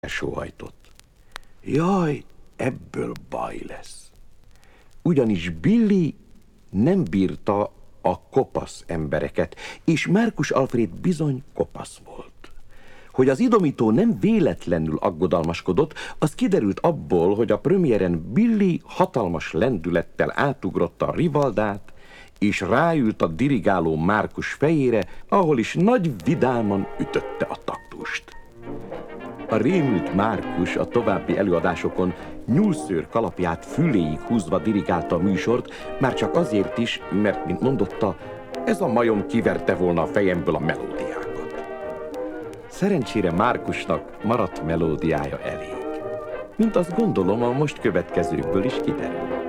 sóhajtott. Jaj, ebből baj lesz. Ugyanis Billy nem bírta a kopasz embereket, és Márkus Alfréd bizony kopasz volt. Hogy az idomító nem véletlenül aggodalmaskodott, az kiderült abból, hogy a premiéren Billy hatalmas lendülettel átugrotta a rivaldát, és ráült a dirigáló Márkus fejére, ahol is nagy vidáman ütötte a taktust. A rémült Márkus a további előadásokon nyúlszőr kalapját füléig húzva dirigálta a műsort, már csak azért is, mert, mint mondotta, ez a majom kiverte volna a fejemből a melódiákat. Szerencsére Márkusnak maradt melódiája elég, mint azt gondolom a most következőkből is kiderül.